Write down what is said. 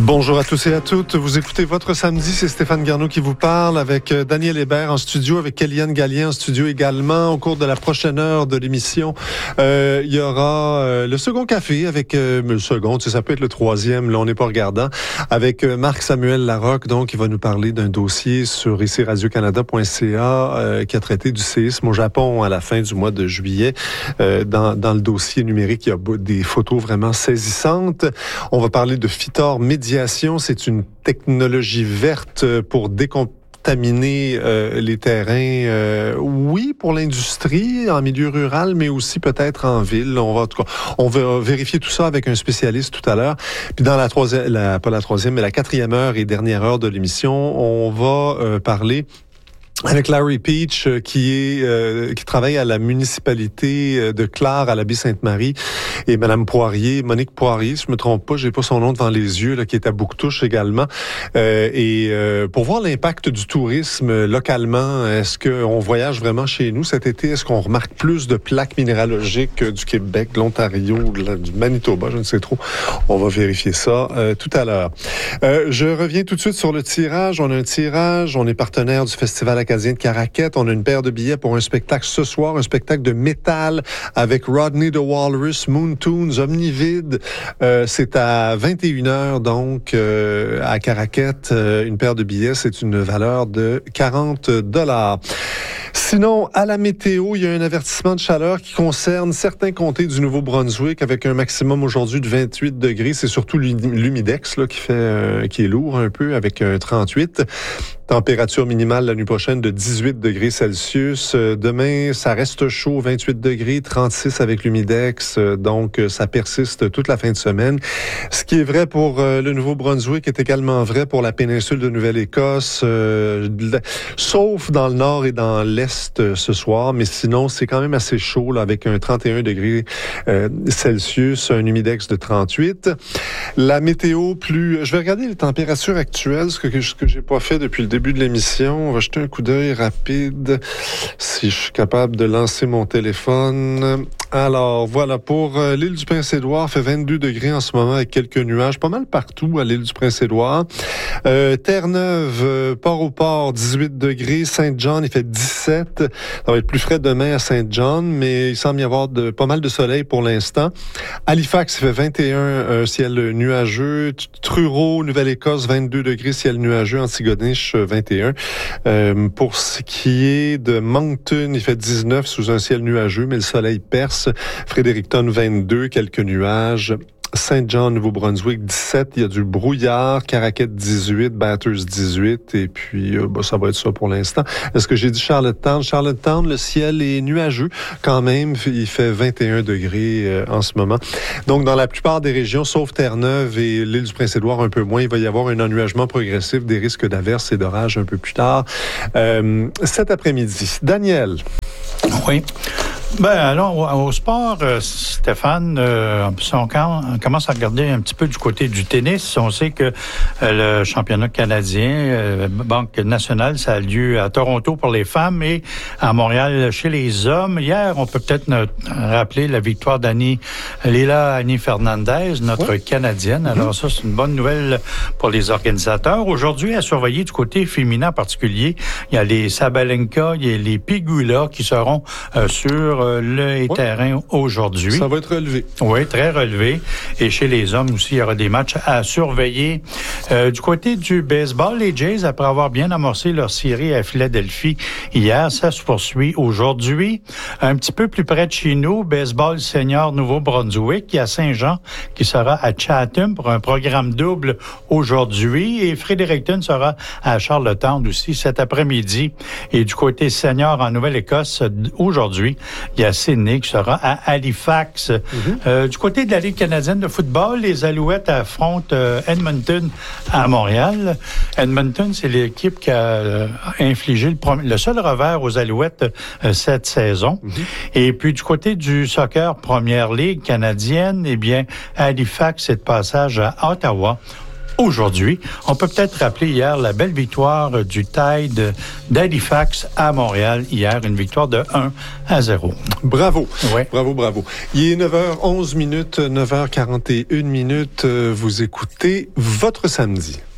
Bonjour à tous et à toutes. Vous écoutez Votre Samedi, c'est Stéphane Garneau qui vous parle avec Daniel Hébert en studio, avec Kéliane Gallien en studio également. Au cours de la prochaine heure de l'émission, il y aura le second café avec le second, ça peut être le troisième, là on n'est pas regardant, avec Marc-Samuel Larocque, donc il va nous parler d'un dossier sur ici radiocanada.ca qui a traité du séisme au Japon à la fin du mois de juillet. Dans le dossier numérique, il y a des photos vraiment saisissantes. On va parler de Fitor Médiation. C'est une technologie verte pour décontaminer les terrains, oui, pour l'industrie, en milieu rural, mais aussi peut-être en ville. On va vérifier tout ça avec un spécialiste tout à l'heure. Puis dans la quatrième heure et dernière heure de l'émission, on va parler avec Larry Peach, qui travaille à la municipalité de Clare, à la Baie-Sainte-Marie, et Madame Poirier, Monique Poirier, si je me trompe pas, j'ai pas son nom devant les yeux, là, qui est à Bouctouche également, pour voir l'impact du tourisme localement. Est-ce qu'on voyage vraiment chez nous cet été? Est-ce qu'on remarque plus de plaques minéralogiques du Québec, de l'Ontario, du Manitoba, je ne sais trop. On va vérifier ça tout à l'heure. Je reviens tout de suite sur le tirage. On a un tirage, on est partenaire du Festival acadien de Caraquette. On a une paire de billets pour un spectacle ce soir, un spectacle de métal avec Rodney the Walrus, Moon Tunes, Omnivide. C'est à 21h, donc, à Caraquette. Une paire de billets, c'est une valeur de $40. Sinon, à la météo, il y a un avertissement de chaleur qui concerne certains comtés du Nouveau-Brunswick avec un maximum aujourd'hui de 28 degrés. C'est surtout l'humidex là, qui est lourd un peu avec un 38. Température minimale la nuit prochaine de 18 degrés Celsius. Demain, ça reste chaud, 28 degrés, 36 avec l'humidex. Donc, ça persiste toute la fin de semaine. Ce qui est vrai pour le Nouveau-Brunswick est également vrai pour la péninsule de Nouvelle-Écosse, sauf dans le nord et dans l'est ce soir. Mais sinon, c'est quand même assez chaud là, avec un 31 degrés Celsius, un humidex de 38. La météo je vais regarder les températures actuelles, ce que j'ai pas fait depuis le début de l'émission. On va jeter un coup d'œil rapide si je suis capable de lancer mon téléphone. Alors, voilà, pour l'île du Prince-Édouard, fait 22 degrés en ce moment avec quelques nuages, pas mal partout à l'île du Prince-Édouard. Terre-Neuve, Port-au-Port, 18 degrés. Saint-John, il fait 17. Ça va être plus frais demain à Saint-John, mais il semble y avoir pas mal de soleil pour l'instant. Halifax, il fait 21, ciel nuageux. Truro, Nouvelle-Écosse, 22 degrés, ciel nuageux. Antigonish, 21. Pour ce qui est de Moncton, il fait 19 sous un ciel nuageux, mais le soleil perce. Fredericton, 22, quelques nuages. Saint-John, Nouveau-Brunswick, 17. Il y a du brouillard. Caraquette, 18. Bathurst, 18. Et puis, ça va être ça pour l'instant. Est-ce que j'ai dit Charlottetown? Charlottetown, le ciel est nuageux. Quand même, il fait 21 degrés en ce moment. Donc, dans la plupart des régions, sauf Terre-Neuve et l'île du Prince-Édouard, un peu moins, il va y avoir un ennuagement progressif des risques d'averses et d'orages un peu plus tard cet après-midi. Daniel. Oui. Alors, au sport, Stéphane, on commence à regarder un petit peu du côté du tennis. On sait que le championnat canadien, Banque nationale, ça a lieu à Toronto pour les femmes et à Montréal chez les hommes. Hier, on peut peut-être rappeler la victoire Leila Annie Fernandez, notre Canadienne. Alors ça, c'est une bonne nouvelle pour les organisateurs. Aujourd'hui, à surveiller du côté féminin en particulier, il y a les Sabalenka, il y a les Pegula qui seront sur le terrain aujourd'hui. Ça va être relevé. Oui, très relevé. Et chez les hommes aussi, il y aura des matchs à surveiller. Du côté du baseball, les Jays, après avoir bien amorcé leur série à Philadelphie hier, ça se poursuit aujourd'hui. Un petit peu plus près de chez nous, baseball senior Nouveau-Brunswick, il y a Saint-Jean qui sera à Chatham pour un programme double aujourd'hui. Et Fredericton sera à Charlottetown aussi cet après-midi. Et du côté senior en Nouvelle-Écosse, aujourd'hui, il y a Sydney qui sera à Halifax. Du côté de la Ligue canadienne de football, les Alouettes affrontent Edmonton à Montréal. Edmonton, c'est l'équipe qui a infligé le seul revers aux Alouettes cette saison. Et puis du côté du soccer Première Ligue canadienne, eh bien, Halifax est de passage à Ottawa. aujourd'hui. On peut peut-être rappeler hier la belle victoire du Tide d'Halifax à Montréal hier, une victoire de 1-0. Bravo. Ouais. Bravo. Il est 9h11, 9h41. Vous écoutez Votre Samedi.